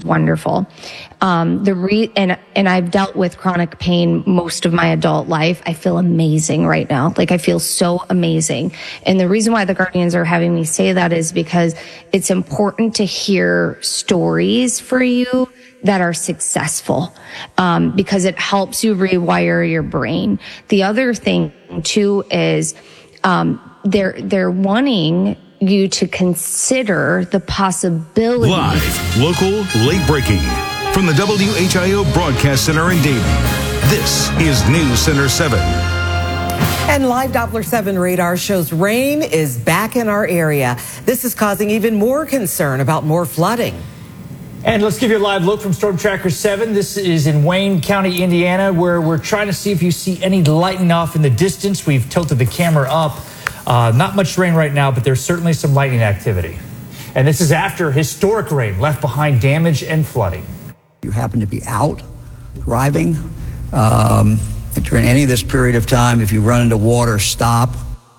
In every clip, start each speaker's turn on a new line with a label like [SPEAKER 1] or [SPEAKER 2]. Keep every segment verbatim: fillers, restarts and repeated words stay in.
[SPEAKER 1] wonderful. Um, the re- and, and I've dealt with chronic pain most of my adult life. I feel amazing right now. Like, I feel so amazing. And the reason why the Guardians are having me say that is because it's important to hear stories for you that are successful, um, because it helps you rewire your brain. The other thing too is, um, they're, they're wanting you to consider the possibility.
[SPEAKER 2] Live, local, late breaking from the W H I O Broadcast Center in Dayton. This is News Center seven.
[SPEAKER 3] And live Doppler seven radar shows rain is back in our area. This is causing even more concern about more flooding.
[SPEAKER 4] And let's give you a live look from Storm Tracker seven. This is in Wayne County, Indiana, where we're trying to see if you see any lightning off in the distance. We've tilted the camera up. Uh, not much rain right now, but there's certainly some lightning activity. And this is after historic rain left behind damage and flooding.
[SPEAKER 5] You happen to be out driving um, during any of this period of time. If you run into water, stop.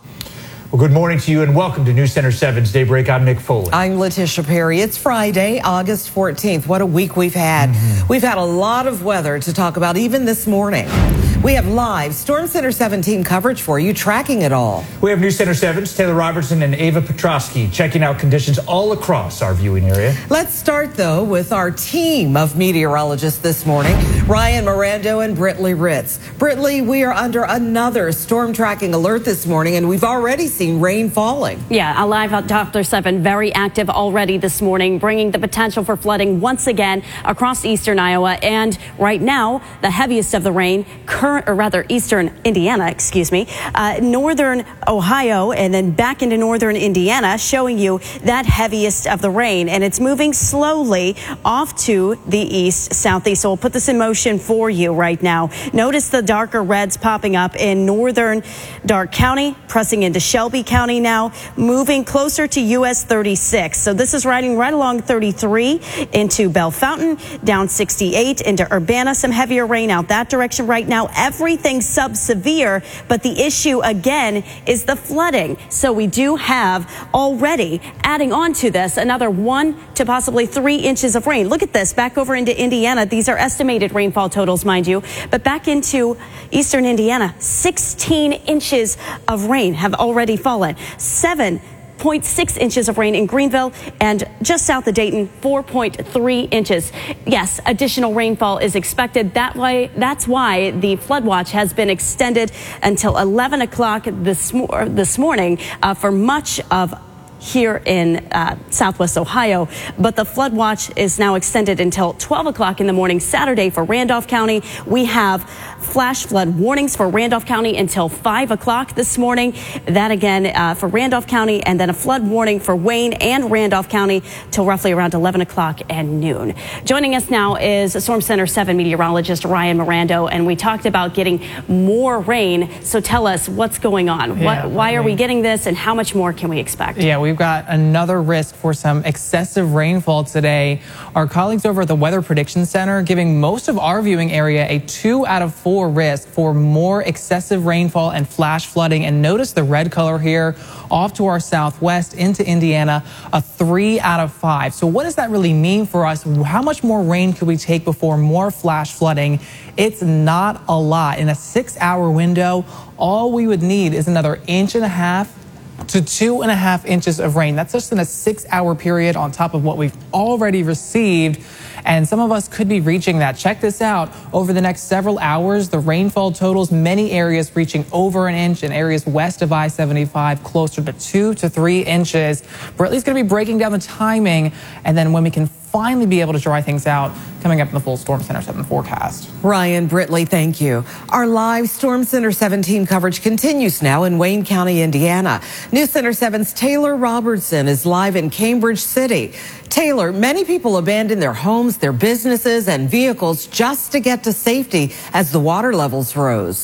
[SPEAKER 4] Well, good morning to you and welcome to News Center seven's Daybreak. I'm Nick Foley.
[SPEAKER 3] I'm Letitia Perry. It's Friday, August fourteenth. What a week we've had. Mm-hmm. We've had a lot of weather to talk about even this morning. We have live Storm Center seven team coverage for you, tracking it all.
[SPEAKER 4] We have News Center seven's Taylor Robertson and Ava Petrosky checking out conditions all across our viewing area.
[SPEAKER 3] Let's start, though, with our team of meteorologists this morning, Ryan Mirando and Britley Ritz. Britley, we are under another storm tracking alert this morning, and we've already seen rain falling.
[SPEAKER 6] Yeah, a live Doppler seven very active already this morning, bringing the potential for flooding once again across eastern Iowa. And right now, the heaviest of the rain, currently or rather eastern Indiana, excuse me, uh, northern Ohio, and then back into northern Indiana, showing you that heaviest of the rain. And it's moving slowly off to the east, southeast. So we'll put this in motion for you right now. Notice the darker reds popping up in northern Darke County, pressing into Shelby County now, moving closer to U S thirty-six. So this is riding right along thirty-three into Bell Fountain, down sixty-eight into Urbana. Some heavier rain out that direction right now. Everything sub-severe, but the issue again is the flooding. So we do have already, adding on to this, another one to possibly three inches of rain. Look at this, back over into Indiana. These are estimated rainfall totals, mind you, but back into eastern Indiana, sixteen inches of rain have already fallen. Seven point six inches of rain in Greenville, and just south of Dayton, four point three inches. Yes, additional rainfall is expected. That way, that's why the flood watch has been extended until eleven o'clock this, mo- this morning uh, for much of here in uh, southwest Ohio, but the flood watch is now extended until twelve o'clock in the morning Saturday for Randolph County. We have flash flood warnings for Randolph County until five o'clock this morning. That again uh, for Randolph County, and then a flood warning for Wayne and Randolph County till roughly around eleven o'clock and noon. Joining us now is Storm Center seven meteorologist Ryan Mirando, and we talked about getting more rain. So tell us what's going on.
[SPEAKER 7] Yeah,
[SPEAKER 6] what, why
[SPEAKER 7] I
[SPEAKER 6] are
[SPEAKER 7] mean,
[SPEAKER 6] we getting this, and how much more can we expect?
[SPEAKER 7] Yeah, we've got another risk for some excessive rainfall today. Our colleagues over at the Weather Prediction Center giving most of our viewing area a two out of four risk for more excessive rainfall and flash flooding. And notice the red color here off to our southwest into Indiana, a three out of five. So what does that really mean for us? How much more rain could we take before more flash flooding? It's not a lot. In a six hour window, all we would need is another inch and a half to two and a half inches of rain. That's just in a six hour period on top of what we've already received. And some of us could be reaching that. Check this out. Over the next several hours, the rainfall totals, many areas reaching over an inch, and areas west of I seventy-five closer to two to three inches. We're at least going to be breaking down the timing, and then when we can finally be able to dry things out, coming up in the full Storm Center seven forecast.
[SPEAKER 3] Ryan Britley, thank you. Our live Storm Center seven team coverage continues now in Wayne County, Indiana. News Center seven's Taylor Robertson is live in Cambridge City. Taylor, many people abandon their homes, their businesses, and vehicles just to get to safety as the water levels rose.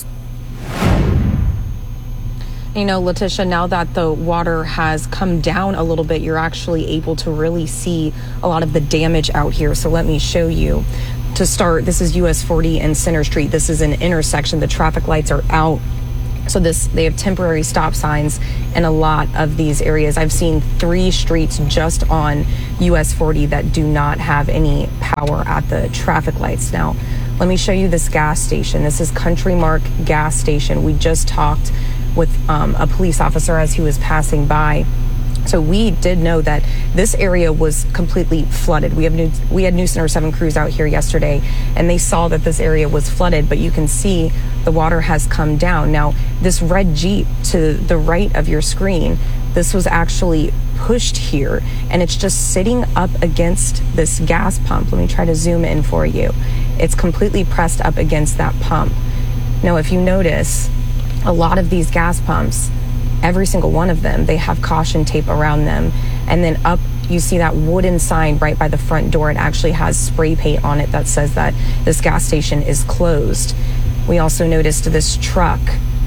[SPEAKER 8] You know, Letitia, now that the water has come down a little bit, you're actually able to really see a lot of the damage out here. So let me show you. To start, this is U S forty and Center Street. This is an intersection. The traffic lights are out. So this, they have temporary stop signs in a lot of these areas. I've seen three streets just on U S forty that do not have any power at the traffic lights. Now, let me show you this gas station. This is Country Mark gas station. We just talked with um, a police officer as he was passing by. So we did know that this area was completely flooded. We have new, we had News Center seven crews out here yesterday, and they saw that this area was flooded, but you can see the water has come down. Now, this red Jeep to the right of your screen, this was actually pushed here, and it's just sitting up against this gas pump. Let me try to zoom in for you. It's completely pressed up against that pump. Now, if you notice, a lot of these gas pumps, every single one of them, they have caution tape around them. And then up, you see that wooden sign right by the front door. It actually has spray paint on it that says that this gas station is closed. We also noticed this truck.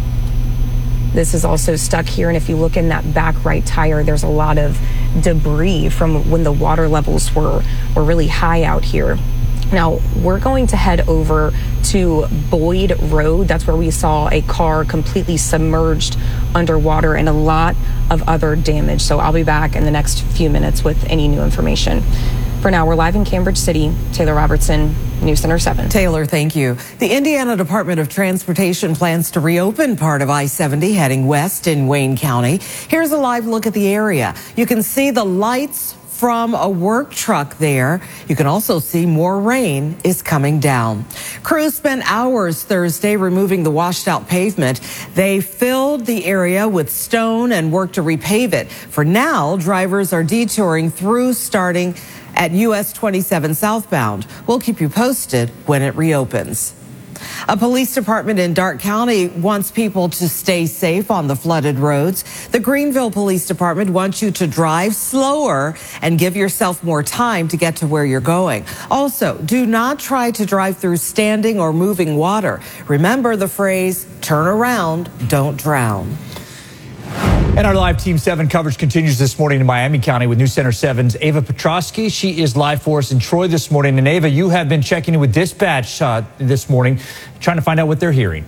[SPEAKER 8] This is also stuck here. And if you look in that back right tire, there's a lot of debris from when the water levels were, were really high out here. Now, we're going to head over to Boyd Road. That's where we saw a car completely submerged underwater and a lot of other damage. So I'll be back in the next few minutes with any new information. For now, we're live in Cambridge City. Taylor Robertson, News Center seven.
[SPEAKER 3] Taylor, thank you. The Indiana Department of Transportation plans to reopen part of I seventy heading west in Wayne County. Here's a live look at the area. You can see the lights from a work truck there. You can also see more rain is coming down. Crews spent hours Thursday removing the washed out pavement. They filled the area with stone and worked to repave it. For now, drivers are detouring through starting at U S twenty-seven southbound. We'll keep you posted when it reopens. A police department in Darke County wants people to stay safe on the flooded roads. The Greenville Police Department wants you to drive slower and give yourself more time to get to where you're going. Also, do not try to drive through standing or moving water. Remember the phrase, turn around, don't drown.
[SPEAKER 4] And our live Team seven coverage continues this morning in Miami County with News Center seven's Ava Petrosky. She is live for us in Troy this morning. And Ava, you have been checking in with dispatch uh, this morning, trying to find out what they're hearing.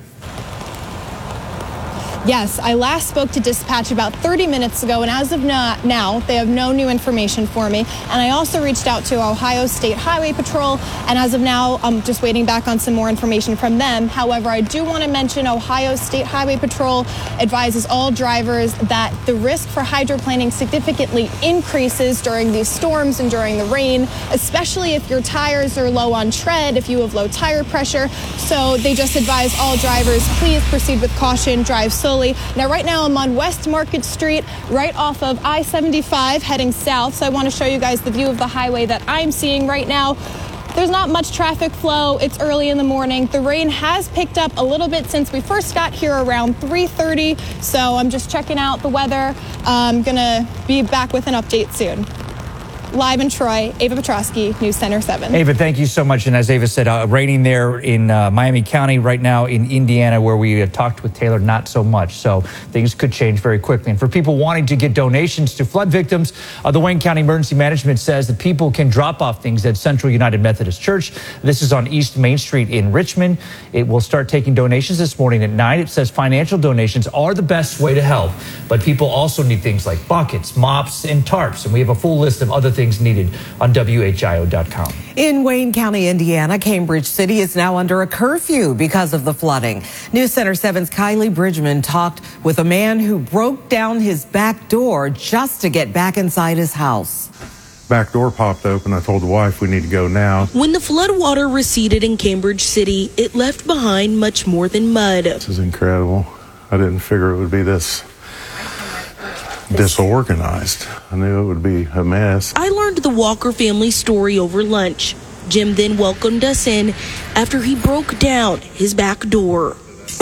[SPEAKER 9] Yes, I last spoke to dispatch about thirty minutes ago, and as of now, they have no new information for me. And I also reached out to Ohio State Highway Patrol, and as of now, I'm just waiting back on some more information from them. However, I do want to mention Ohio State Highway Patrol advises all drivers that the risk for hydroplaning significantly increases during these storms and during the rain, especially if your tires are low on tread, if you have low tire pressure. So they just advise all drivers, please proceed with caution, drive slowly. Now, right now, I'm on West Market Street, right off of I seventy-five, heading south. So I want to show you guys the view of the highway that I'm seeing right now. There's not much traffic flow. It's early in the morning. The rain has picked up a little bit since we first got here around three thirty. So I'm just checking out the weather. I'm going to be back with an update soon. Live in Troy, Ava Petrosky, News Center seven.
[SPEAKER 4] Ava, thank you so much. And as Ava said, uh, raining there in uh, Miami County right now, in Indiana, where we uh, talked with Taylor, not so much. So things could change very quickly. And for people wanting to get donations to flood victims, uh, the Wayne County Emergency Management says that people can drop off things at Central United Methodist Church. This is on East Main Street in Richmond. It will start taking donations this morning at nine. It says financial donations are the best way to help, but people also need things like buckets, mops, and tarps. And we have a full list of other things things needed on W H I O dot com.
[SPEAKER 3] In Wayne County, Indiana, Cambridge City is now under a curfew because of the flooding. News Center seven's Kylie Bridgman talked with a man who broke down his back door just to get back inside his house.
[SPEAKER 10] Back door popped open. I told the wife we need to go now.
[SPEAKER 11] When the floodwater receded in Cambridge City, it left behind much more than mud.
[SPEAKER 10] This is incredible. I didn't figure it would be this disorganized. I knew it would be a mess.
[SPEAKER 11] I learned the Walker family story over lunch. Jim then welcomed us in after he broke down his back door.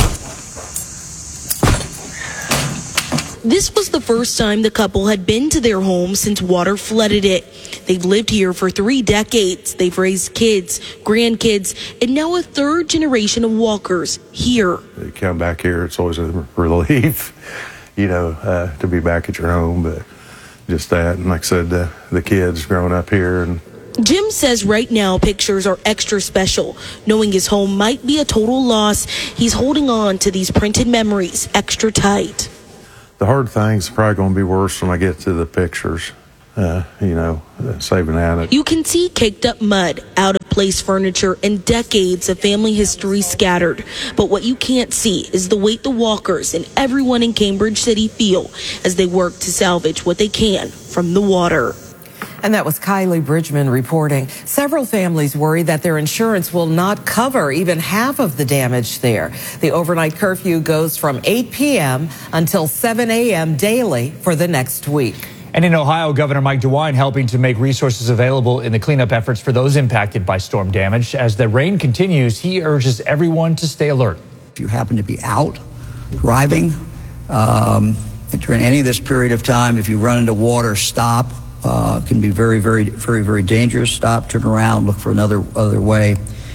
[SPEAKER 11] This was the first time the couple had been to their home since water flooded it. They've lived here for three decades. They've raised kids, grandkids, and now a third generation of Walkers here.
[SPEAKER 10] You come back here, it's always a relief, you know, uh, to be back at your home, but just that. And like I said, uh, the kids growing up here and
[SPEAKER 11] Jim says right now pictures are extra special. Knowing his home might be a total loss, he's holding on to these printed memories extra tight.
[SPEAKER 10] The hard thing's probably going to be worse when I get to the pictures, uh, you know, saving that.
[SPEAKER 11] You can see caked up mud, out of place furniture, and decades of family history scattered. But what you can't see is the weight the walkers and everyone in Cambridge City feel as they work to salvage what they can from the water.
[SPEAKER 3] And that was Kylie Bridgman reporting. Several families worry that their insurance will not cover even half of the damage there. The overnight curfew goes from eight p.m. until seven a.m. daily for the next week.
[SPEAKER 4] And in Ohio, Governor Mike DeWine helping to make resources available in the cleanup efforts for those impacted by storm damage. As the rain continues, he urges everyone to stay alert.
[SPEAKER 5] If you happen to be out driving um, during any of this period of time, if you run into water, stop. Uh, can be very, very, very, very dangerous. Stop, turn around, look for another other way.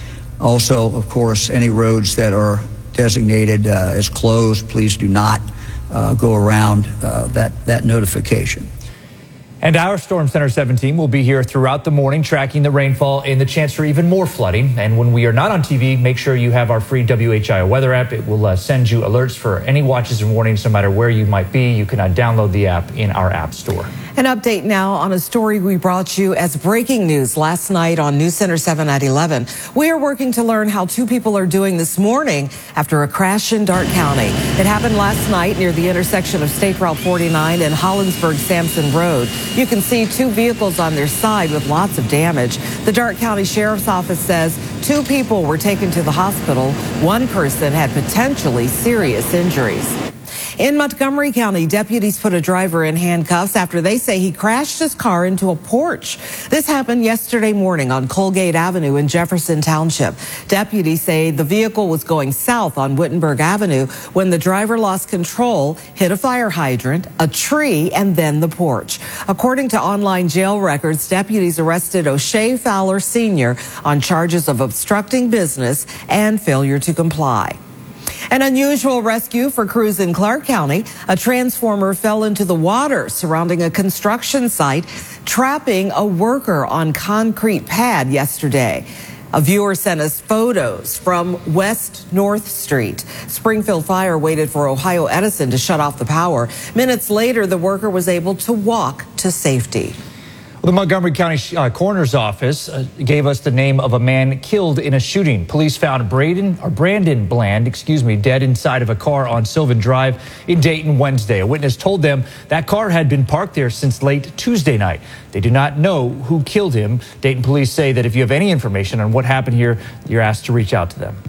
[SPEAKER 5] Also, of course, any roads that are designated uh, as closed, please do not uh, go around uh, that, that notification.
[SPEAKER 4] And our Storm Center seven team will be here throughout the morning tracking the rainfall and the chance for even more flooding. And when we are not on T V, make sure you have our free W H I O weather app. It will uh, send you alerts for any watches and warnings no matter where you might be. You can uh, download the app in our app store.
[SPEAKER 3] An update now on a story we brought you as breaking news last night on News Center seven at eleven. We are working to learn how two people are doing this morning after a crash in Darke County. It happened last night near the intersection of State Route forty-nine and Hollinsburg-Sampson Road. You can see two vehicles on their side with lots of damage. The Darke County Sheriff's Office says two people were taken to the hospital. One person had potentially serious injuries. In Montgomery County, deputies put a driver in handcuffs after they say he crashed his car into a porch. This happened yesterday morning on Colgate Avenue in Jefferson Township. Deputies say the vehicle was going south on Wittenberg Avenue when the driver lost control, hit a fire hydrant, a tree, and then the porch. According to online jail records, deputies arrested O'Shea Fowler Senior on charges of obstructing business and failure to comply. An unusual rescue for crews in Clark County. A transformer fell into the water surrounding a construction site, trapping a worker on concrete pad yesterday. A viewer sent us photos from West North Street. Springfield Fire waited for Ohio Edison to shut off the power. Minutes later, the worker was able to walk to safety.
[SPEAKER 4] Well, the Montgomery County uh, Coroner's Office uh, gave us the name of a man killed in a shooting. Police found Braden or Brandon Bland, excuse me, dead inside of a car on Sylvan Drive in Dayton Wednesday. A witness told them that car had been parked there since late Tuesday night. They do not know who killed him. Dayton police say that if you have any information on what happened here, you're asked to reach out to them.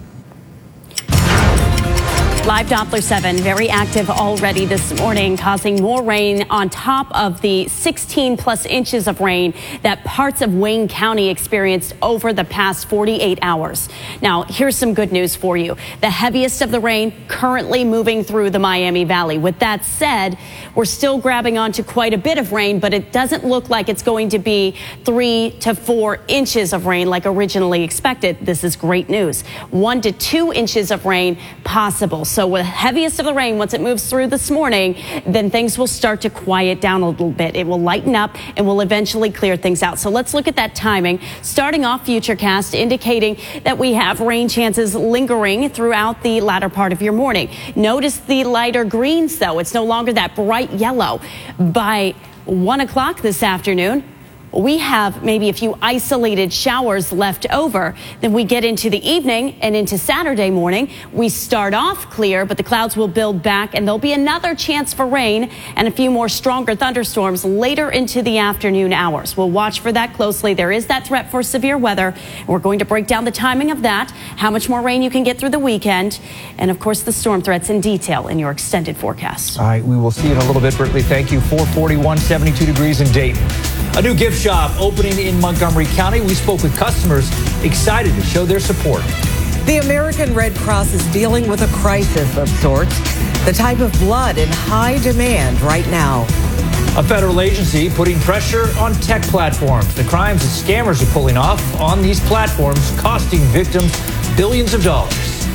[SPEAKER 6] Live Doppler seven, very active already this morning, causing more rain on top of the sixteen plus inches of rain that parts of Wayne County experienced over the past forty-eight hours. Now, here's some good news for you. The heaviest of the rain currently moving through the Miami Valley. With that said, we're still grabbing onto quite a bit of rain, but it doesn't look like it's going to be three to four inches of rain like originally expected. This is great news. One to two inches of rain possible. So with the heaviest of the rain, once it moves through this morning, then things will start to quiet down a little bit. It will lighten up and will eventually clear things out. So let's look at that timing. Starting off Futurecast indicating that we have rain chances lingering throughout the latter part of your morning. Notice the lighter greens, though. It's no longer that bright yellow. By one o'clock this afternoon, we have maybe a few isolated showers left over. Then we get into the evening and into Saturday morning. We start off clear, but the clouds will build back and there'll be another chance for rain and a few more stronger thunderstorms later into the afternoon hours. We'll watch for that closely. There is that threat for severe weather. We're going to break down the timing of that, how much more rain you can get through the weekend, and of course the storm threats in detail in your extended forecast.
[SPEAKER 4] All right, we will see you in a little bit, Berkeley. Thank you. four forty-one, seventy-two degrees in Dayton. A new gift shop opening in Montgomery County. We spoke with customers excited to show their support.
[SPEAKER 3] The American Red Cross is dealing with a crisis of sorts, the type of blood in high demand right now.
[SPEAKER 4] A federal agency putting pressure on tech platforms. The crimes that scammers are pulling off on these platforms, costing victims billions of dollars.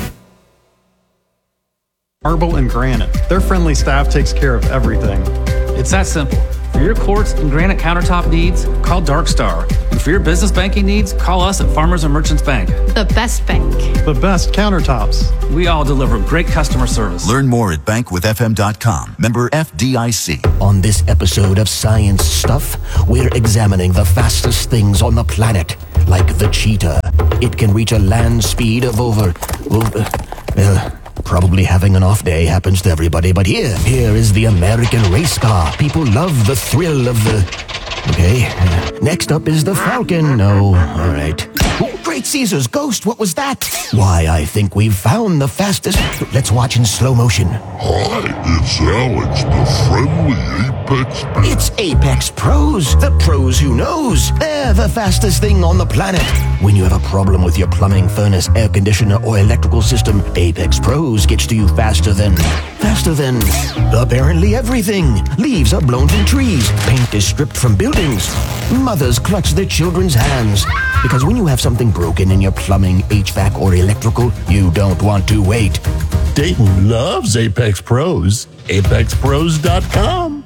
[SPEAKER 12] Marble and granite. Their friendly staff takes care of everything.
[SPEAKER 13] It's that simple. For
[SPEAKER 12] For your quartz and granite countertop needs, call Darkstar. And for your business banking needs, call us at Farmers and Merchants Bank.
[SPEAKER 13] The best bank.
[SPEAKER 14] The best countertops.
[SPEAKER 12] We all deliver great customer service.
[SPEAKER 15] Learn more at bank with f m dot com. Member F D I C.
[SPEAKER 16] On this episode of Science Stuff, we're examining the fastest things on the planet, like the cheetah. It can reach a land speed of over... over well, probably having an off day happens to everybody, but here, here is the American race car. People love the thrill of the... Okay, uh, next up is the Falcon. No, all right. Oh, Great Caesar's ghost, what was that? Why, I think we've found the fastest... Let's watch in slow motion.
[SPEAKER 17] Hi, it's Alex, the friendly Apex Pro.
[SPEAKER 16] It's Apex Pros, the pros who knows. They're the fastest thing on the planet. When you have a problem with your plumbing, furnace, air conditioner, or electrical system, Apex Pros gets to you faster than... Faster than... apparently everything. Leaves are blown from trees. Paint is stripped from buildings. Mothers clutch their children's hands. Because when you have something broken in your plumbing, H V A C, or electrical, you don't want to wait.
[SPEAKER 17] Dayton loves Apex Pros. apex pros dot com.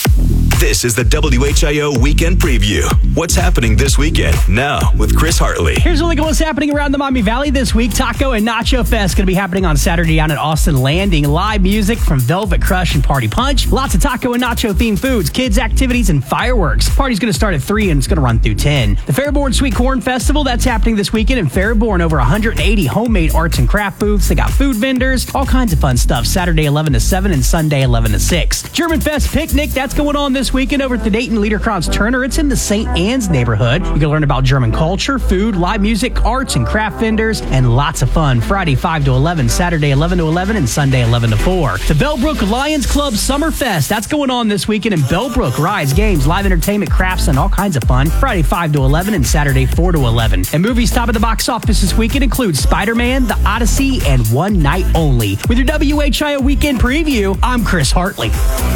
[SPEAKER 18] This is the W H I O Weekend Preview. What's happening this weekend? Now with Chris Hartley.
[SPEAKER 19] Here's a look at what's happening around the Miami Valley this week. Taco and Nacho Fest going to be happening on Saturday down at Austin Landing. Live music from Velvet Crush and Party Punch. Lots of taco and nacho themed foods, kids activities, and fireworks. Party's going to start at three and it's going to run through ten. The Fairborn Sweet Corn Festival, that's happening this weekend in Fairborn. Over one hundred eighty homemade arts and craft booths. They got food vendors, all kinds of fun stuff. Saturday eleven to seven and Sunday eleven to six. German Fest Picnic, that's going on this weekend over at the Dayton Liederkranz Turner. It's in the Saint Anne's neighborhood. You can learn about German culture, food, live music, arts, and craft vendors, and lots of fun. Friday five to eleven, Saturday eleven to eleven, and Sunday eleven to four. The Bellbrook Lions Club Summer Fest, that's going on this weekend in Bellbrook. Rides, games, live entertainment, crafts, and all kinds of fun. Friday five to eleven and Saturday four to eleven. And movies top of the box office this weekend include Spider-Man, The Odyssey, and One Night Only. With your W H I O Weekend Preview, I'm Chris Hartley.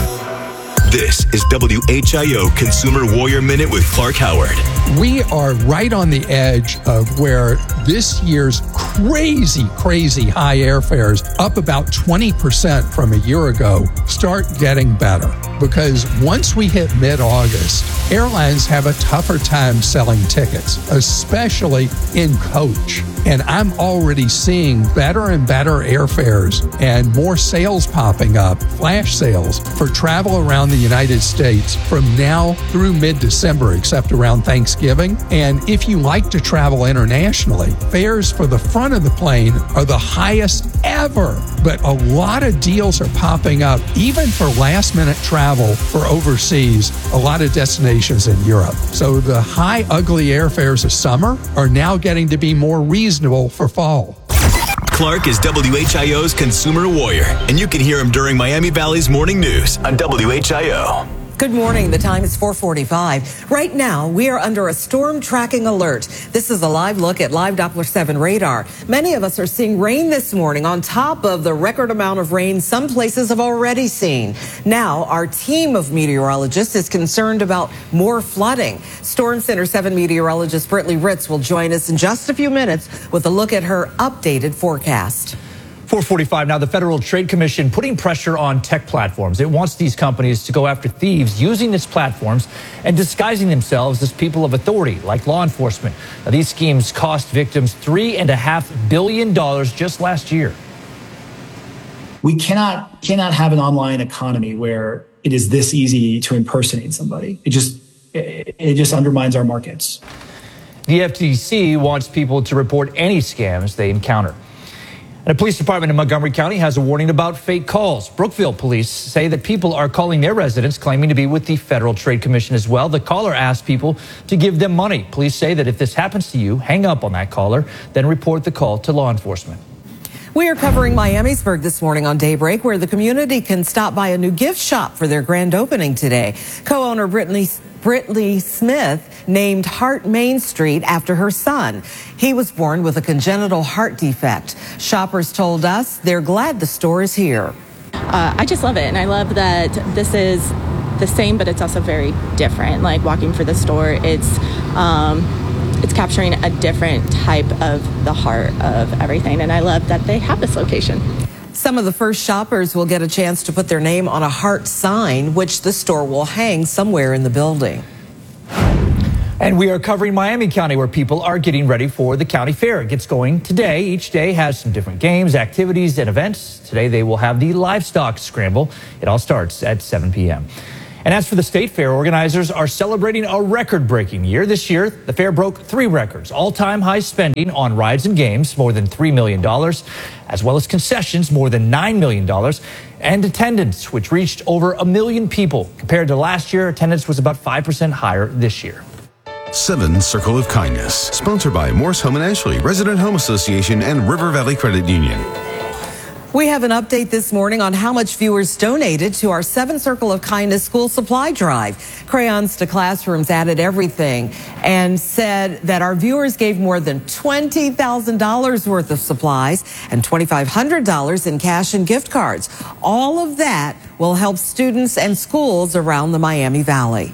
[SPEAKER 18] This is W H I O Consumer Warrior Minute with Clark Howard.
[SPEAKER 20] We are right on the edge of where this year's crazy, crazy high airfares, up about twenty percent from a year ago, start getting better. Because once we hit mid-August, airlines have a tougher time selling tickets, especially in coach. And I'm already seeing better and better airfares and more sales popping up, flash sales for travel around the United States from now through mid-December, except around Thanksgiving. And if you like to travel internationally, fares for the front of the plane are the highest ever. But a lot of deals are popping up, even for last-minute travel for overseas, a lot of destinations in Europe. So the high, ugly airfares of summer are now getting to be more reasonable for fall.
[SPEAKER 18] Clark is W H I O's Consumer Warrior, and you can hear him during Miami Valley's Morning News on W H I O.
[SPEAKER 3] Good morning. The time is four forty-five. Right now, we are under a storm tracking alert. This is a live look at live Doppler seven radar. Many of us are seeing rain this morning on top of the record amount of rain some places have already seen. Now, our team of meteorologists is concerned about more flooding. Storm Center seven meteorologist Britley Ritz will join us in just a few minutes with a look at her updated forecast.
[SPEAKER 4] four forty-five now, the Federal Trade Commission putting pressure on tech platforms. It wants these companies to go after thieves using its platforms and disguising themselves as people of authority, like law enforcement. Now, these schemes cost victims three and a half billion dollars just last year.
[SPEAKER 21] We cannot cannot have an online economy where it is this easy to impersonate somebody. It just it, it just undermines our markets.
[SPEAKER 4] The F T C wants people to report any scams they encounter. And a police department in Montgomery County has a warning about fake calls. Brookville police say that people are calling their residents claiming to be with the Federal Trade Commission as well. The caller asked people to give them money. Police say that if this happens to you, hang up on that caller, then report the call to law enforcement.
[SPEAKER 3] We are covering Miamisburg this morning on Daybreak, where the community can stop by a new gift shop for their grand opening today. Co-owner Brittany Brittany Smith named Heart Main Street after her son. He was born with a congenital heart defect. Shoppers told us they're glad the store is here.
[SPEAKER 22] Uh, I just love it, and I love that this is the same, but it's also very different. Like walking for the store, it's um, it's capturing a different type of the heart of everything, and I love that they have this location.
[SPEAKER 3] Some of the first shoppers will get a chance to put their name on a heart sign, which the store will hang somewhere in the building.
[SPEAKER 4] And we are covering Miami County, where people are getting ready for the county fair. It gets going today. Each day has some different games, activities, and events. Today they will have the livestock scramble. It all starts at seven p m And as for the state fair, organizers are celebrating a record-breaking year. This year, the fair broke three records: all-time high spending on rides and games, more than three million dollars, as well as concessions, more than nine million dollars, and attendance, which reached over a million people. Compared to last year, attendance was about five percent higher this year.
[SPEAKER 2] Seven Circle of Kindness, sponsored by Morse Home and Ashley, Resident Home Association, and River Valley Credit Union.
[SPEAKER 3] We have an update this morning on how much viewers donated to our Seven Circle of Kindness school supply drive. Crayons to Classrooms added everything and said that our viewers gave more than twenty thousand dollars worth of supplies and twenty-five hundred dollars in cash and gift cards. All of that will help students and schools around the Miami Valley.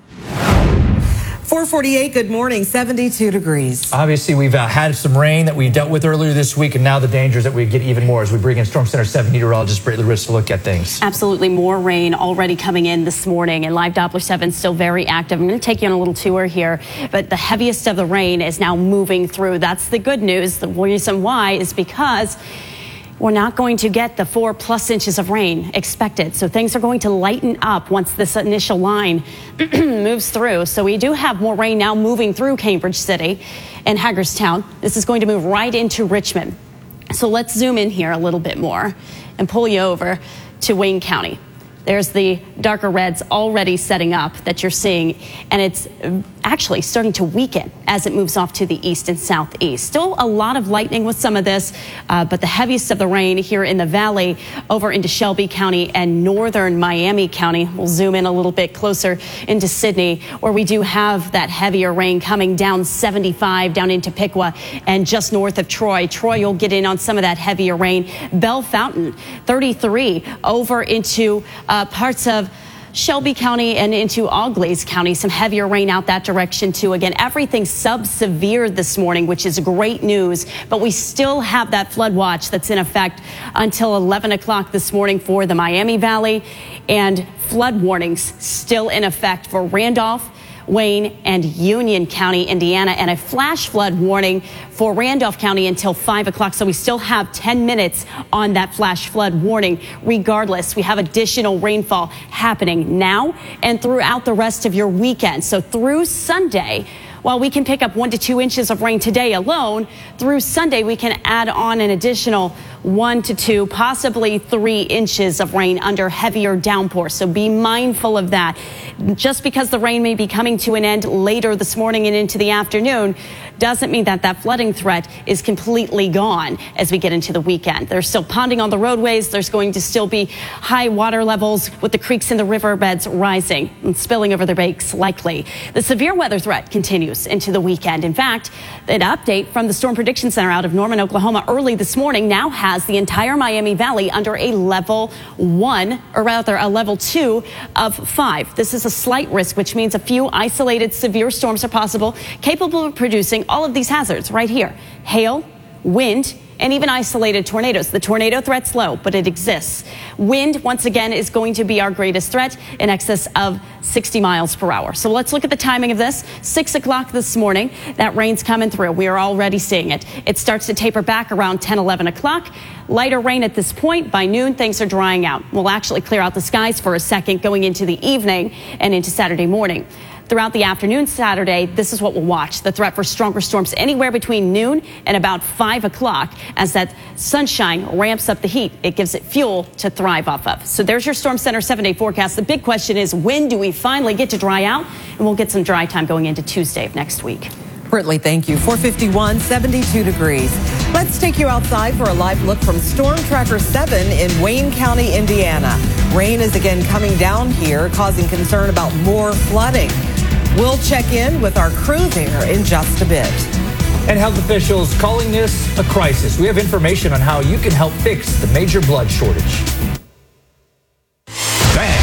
[SPEAKER 3] four forty-eight, good morning, seventy-two degrees.
[SPEAKER 4] Obviously, we've uh, had some rain that we dealt with earlier this week, and now the danger is that we get even more as we bring in Storm Center seven meteorologist Brittany Rist to look at things.
[SPEAKER 6] Absolutely, more rain already coming in this morning, and Live Doppler seven still very active. I'm going to take you on a little tour here, but the heaviest of the rain is now moving through. That's the good news. The reason why is because we're not going to get the four plus inches of rain expected. So things are going to lighten up once this initial line moves through. So we do have more rain now moving through Cambridge City and Hagerstown. This is going to move right into Richmond. So let's zoom in here a little bit more and pull you over to Wayne County. There's the darker reds already setting up that you're seeing, and it's actually starting to weaken as it moves off to the east and southeast. Still a lot of lightning with some of this, uh, but the heaviest of the rain here in the valley over into Shelby County and northern Miami County. We'll zoom in a little bit closer into Sydney, where we do have that heavier rain coming down seventy-five down into Piqua and just north of Troy. Troy will get in on some of that heavier rain. Bell Fountain, thirty-three over into uh, parts of Shelby County and into Auglaize County. Some heavier rain out that direction too. Again, everything sub-severe this morning, which is great news, but we still have that flood watch that's in effect until eleven o'clock this morning for the Miami Valley, and flood warnings still in effect for Randolph, Wayne, and Union County, Indiana, and a flash flood warning for Randolph County until five o'clock. So we still have ten minutes on that flash flood warning. Regardless, we have additional rainfall happening now and throughout the rest of your weekend. So through Sunday, while we can pick up one to two inches of rain today alone, through Sunday we can add on an additional one to two, possibly three inches of rain under heavier downpour. So be mindful of that. Just because the rain may be coming to an end later this morning and into the afternoon doesn't mean that that flooding threat is completely gone as we get into the weekend. There's still ponding on the roadways. There's going to still be high water levels with the creeks and the riverbeds rising and spilling over their banks likely. The severe weather threat continues into the weekend. In fact, an update from the Storm Prediction Center out of Norman, Oklahoma early this morning now has the entire Miami Valley under a level one, or rather a level two of five. This is a slight risk, which means a few isolated severe storms are possible, capable of producing all of these hazards right here: hail, wind, and even isolated tornadoes. The tornado threat's low, but it exists. Wind, once again, is going to be our greatest threat, in excess of sixty miles per hour. So let's look at the timing of this. Six o'clock this morning, that rain's coming through. We are already seeing it. It starts to taper back around ten, eleven o'clock. Lighter rain at this point. By noon, things are drying out. We'll actually clear out the skies for a second going into the evening and into Saturday morning. Throughout the afternoon Saturday, this is what we'll watch: the threat for stronger storms anywhere between noon and about five o'clock. As that sunshine ramps up the heat, it gives it fuel to thrive off of. So there's your Storm Center seven-day forecast. The big question is, when do we finally get to dry out? And we'll get some dry time going into Tuesday of next week.
[SPEAKER 3] Brittany, thank you. four fifty-one, seventy-two degrees. Let's take you outside for a live look from Storm Tracker seven in Wayne County, Indiana. Rain is again coming down here, causing concern about more flooding. We'll check in with our crew there in just a bit.
[SPEAKER 4] And health officials calling this a crisis. We have information on how you can help fix the major blood shortage.
[SPEAKER 2] Bang!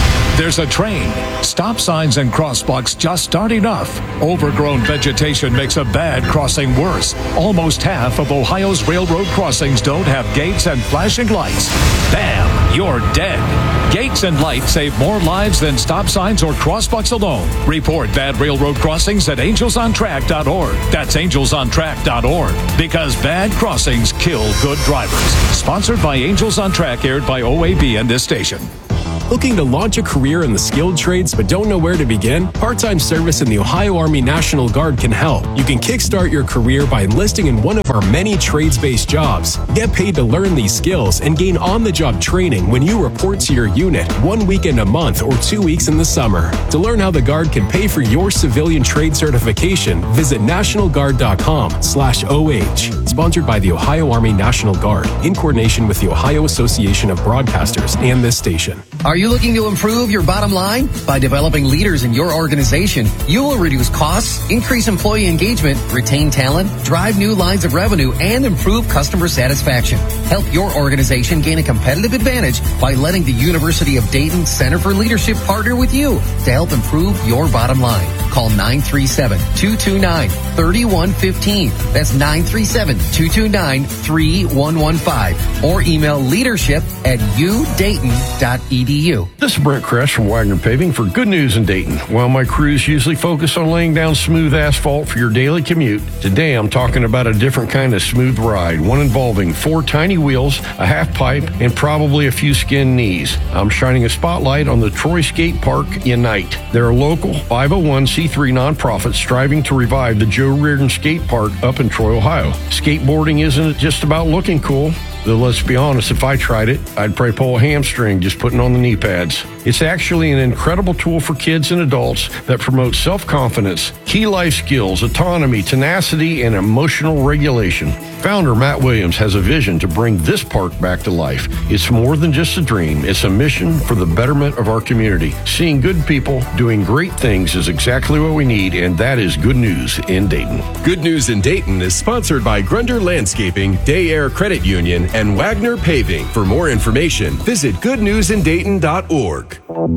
[SPEAKER 1] There's a train. Stop signs and crosswalks just aren't enough. Overgrown vegetation makes a bad crossing worse. Almost half of Ohio's railroad crossings don't have gates and flashing lights. Bam, you're dead. Gates and lights save more lives than stop signs or crosswalks alone. Report bad railroad crossings at angels on track dot org. That's angels on track dot org. Because bad crossings kill good drivers. Sponsored by Angels on Track, aired by O A B and this station.
[SPEAKER 13] Looking to launch a career in the skilled trades but don't know where to begin? Part-time service in the Ohio Army National Guard can help. You can kickstart your career by enlisting in one of our many trades-based jobs. Get paid to learn these skills and gain on-the-job training when you report to your unit one weekend a month or two weeks in the summer. To learn how the Guard can pay for your civilian trade certification, visit national guard dot com slash O H. Sponsored by the Ohio Army National Guard in coordination with the Ohio Association of Broadcasters and this station.
[SPEAKER 23] Are you looking to improve your bottom line? By developing leaders in your organization, you will reduce costs, increase employee engagement, retain talent, drive new lines of revenue, and improve customer satisfaction. Help your organization gain a competitive advantage by letting the University of Dayton Center for Leadership partner with you to help improve your bottom line. Call nine three seven, two two nine, three one one five. That's nine three seven, two two nine, three one one five. Or email leadership at u dayton dot e d u.
[SPEAKER 24] This is Brent Kress from Wagner Paving for Good News in Dayton. While my crews usually focus on laying down smooth asphalt for your daily commute, today I'm talking about a different kind of smooth ride, one involving four tiny wheels, a half pipe, and probably a few skinned knees. I'm shining a spotlight on the Troy Skate Park Unite. They're a local five oh one c three nonprofit striving to revive the Joe Reardon Skate Park up in Troy, Ohio. Skateboarding isn't just about looking cool. Though let's be honest, if I tried it, I'd probably pull a hamstring just putting on the knee pads. It's actually an incredible tool for kids and adults that promotes self-confidence, key life skills, autonomy, tenacity, and emotional regulation. Founder Matt Williams has a vision to bring this park back to life. It's more than just a dream. It's a mission for the betterment of our community. Seeing good people doing great things is exactly what we need, and that is Good News in Dayton.
[SPEAKER 25] Good News in Dayton is sponsored by Grunder Landscaping, Day Air Credit Union, and Wagner Paving. For more information, visit good news in dayton dot org.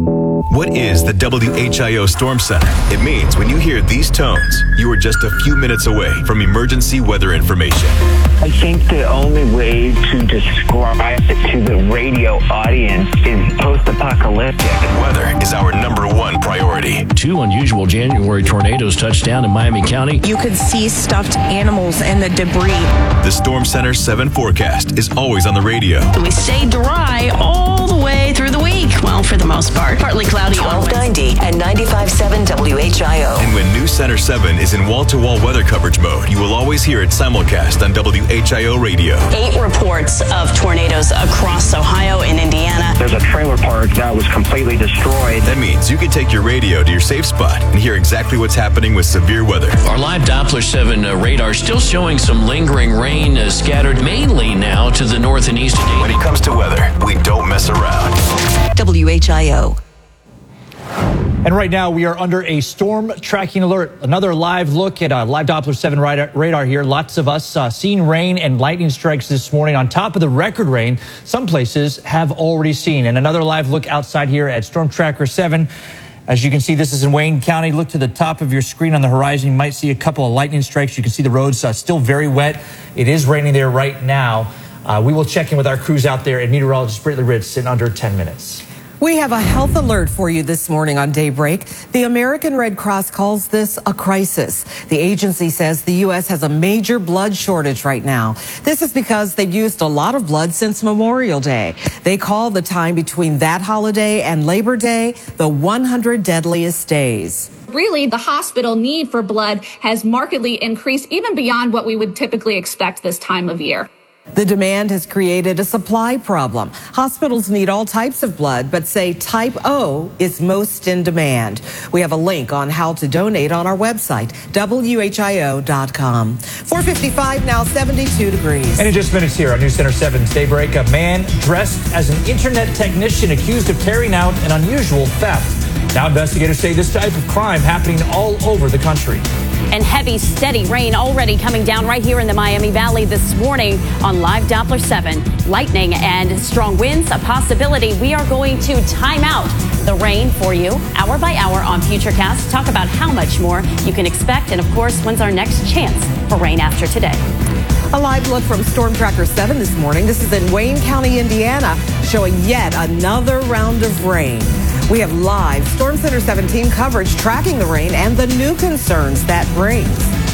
[SPEAKER 18] What is the W H I O Storm Center? It means when you hear these tones, you are just a few minutes away from emergency weather information.
[SPEAKER 26] I think the only way to describe it to the radio audience is post-apocalyptic.
[SPEAKER 18] And weather is our number one priority.
[SPEAKER 27] Two unusual January tornadoes touched down in Miami County.
[SPEAKER 28] You could see stuffed animals and the debris.
[SPEAKER 18] The Storm Center seven forecast is always on the radio.
[SPEAKER 28] We stay dry all the way through the week. Well, for the most part. Partly cloudy on
[SPEAKER 29] twelve ninety and ninety-five point seven W H I O.
[SPEAKER 18] And when News Center seven is in wall-to-wall weather coverage mode, you will always hear it simulcast on W H I O radio.
[SPEAKER 28] Eight reports of tornadoes across Ohio and Indiana.
[SPEAKER 26] There's a trailer park that was completely destroyed.
[SPEAKER 18] That means you can take your radio to your safe spot and hear exactly what's happening with severe weather.
[SPEAKER 27] Our live Doppler seven uh, radar still showing some lingering rain uh, scattered mainly now to the north and east.
[SPEAKER 18] When it comes to weather, we don't mess around.
[SPEAKER 29] W H I O.
[SPEAKER 4] And right now we are under a storm tracking alert. Another live look at a live Doppler seven radar, radar here. Lots of us uh, seeing rain and lightning strikes this morning on top of the record rain some places have already seen. And another live look outside here at Storm Tracker seven. As you can see, this is in Wayne County. Look to the top of your screen on the horizon. You might see a couple of lightning strikes. You can see the roads uh, still very wet. It is raining there right now. Uh, we will check in with our crews out there and meteorologist Brittany Ritz in under ten minutes.
[SPEAKER 3] We have a health alert for you this morning on Daybreak. The American Red Cross calls this a crisis. The agency says the U S has a major blood shortage right now. This is because they've used a lot of blood since Memorial Day. They call the time between that holiday and Labor Day the one hundred deadliest days.
[SPEAKER 30] Really, the hospital need for blood has markedly increased, even beyond what we would typically expect this time of year.
[SPEAKER 3] The demand has created a supply problem. Hospitals need all types of blood, but say type O is most in demand. We have a link on how to donate on our website, W H I O dot com. four fifty-five now, seventy-two degrees.
[SPEAKER 4] And in just minutes here on News Center seven's Daybreak, a man dressed as an internet technician accused of carrying out an unusual theft. Now investigators say this type of crime happening all over the country.
[SPEAKER 6] And heavy, steady rain already coming down right here in the Miami Valley this morning on Live Doppler seven. Lightning and strong winds, a possibility. We are going to time out the rain for you hour by hour on Futurecast. Talk about how much more you can expect. And of course, when's our next chance for rain after today?
[SPEAKER 3] A live look from Storm Tracker seven this morning. This is in Wayne County, Indiana, showing yet another round of rain. We have live Storm Center seven team coverage tracking the rain and the new concerns that brings.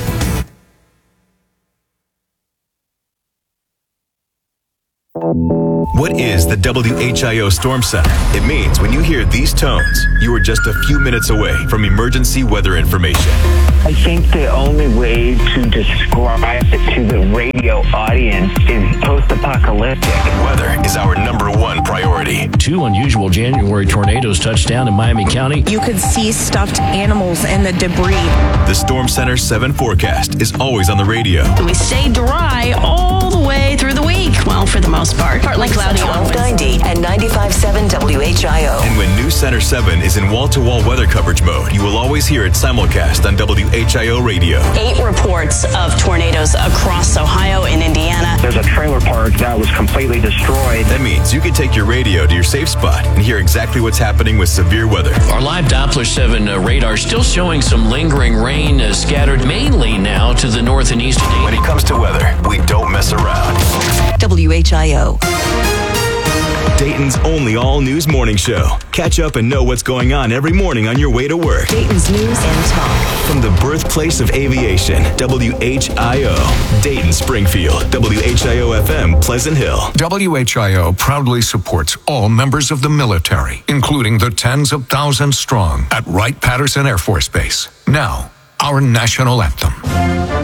[SPEAKER 18] What is the W H I O Storm Center? It means when you hear these tones, you are just a few minutes away from emergency weather information.
[SPEAKER 26] I think the only way to describe it to the radio audience is post-apocalyptic.
[SPEAKER 18] Weather is our number one priority.
[SPEAKER 27] Two unusual January tornadoes touched down in Miami County.
[SPEAKER 5] You could see stuffed animals and the debris.
[SPEAKER 18] The Storm Center seven forecast is always on the radio.
[SPEAKER 28] We stay dry all the way through the week. Well, for the most part. Partly cloudy
[SPEAKER 29] twelve ninety and ninety-five point seven W H I O.
[SPEAKER 18] And when News Center seven is in wall-to-wall weather coverage mode, you will always hear it simulcast on W H I O radio.
[SPEAKER 28] Eight reports of tornadoes across Ohio and Indiana.
[SPEAKER 26] There's a trailer park that was completely destroyed.
[SPEAKER 18] That means you can take your radio to your safe spot and hear exactly what's happening with severe weather.
[SPEAKER 27] Our live Doppler seven uh, radar still showing some lingering rain uh, scattered mainly now to the north and east.
[SPEAKER 18] When it comes to weather, we don't mess around.
[SPEAKER 29] W H I O.
[SPEAKER 18] Dayton's only all-news morning show. Catch up and know what's going on every morning on your way to work.
[SPEAKER 29] Dayton's news and talk.
[SPEAKER 18] From the birthplace of aviation, W H I O. Dayton, Springfield, W H I O F M, Pleasant Hill.
[SPEAKER 7] W H I O proudly supports all members of the military, including the tens of thousands strong at Wright-Patterson Air Force Base. Now, our national anthem.